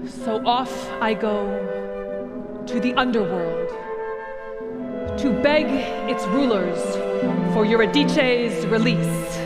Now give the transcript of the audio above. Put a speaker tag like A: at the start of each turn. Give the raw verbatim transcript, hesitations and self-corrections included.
A: So off I go to the underworld to beg its rulers for Eurydice's release.